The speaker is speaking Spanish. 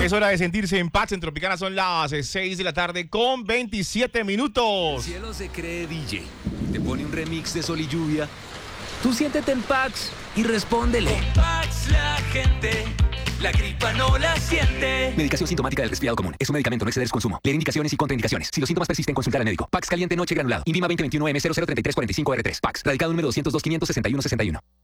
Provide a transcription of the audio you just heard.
Es hora de sentirse en Pax. En Tropicana son las 6 de la tarde con 27 minutos. El cielo se cree DJ. Te pone un remix de Sol y Lluvia. Tú siéntete en Pax y respóndele. En Pax la gente, la gripa no la siente. Medicación sintomática del resfriado común. Es un medicamento, no exceder su consumo. Leer indicaciones y contraindicaciones. Si los síntomas persisten, consultar al médico. Pax caliente noche granulado. INVIMA 2021 M003345R3. Pax. Radicado número 202 561 61.